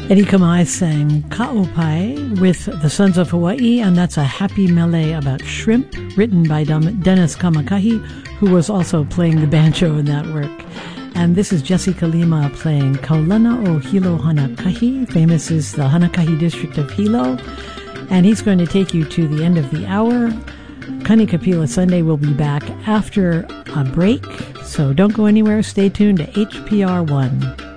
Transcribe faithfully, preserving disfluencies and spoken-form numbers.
Eddie Kamai sang Ka'opai with the Sons of Hawaii, and that's a happy melee about shrimp, written by Dennis Kamakahi, who was also playing the banjo in that work. And this is Jessica Lima playing Kaulana o Hilo Hanakahi. Famous is the Hanakahi district of Hilo. And he's going to take you to the end of the hour. Kani Kapila Sunday will be back after a break. So don't go anywhere. Stay tuned to H P R one.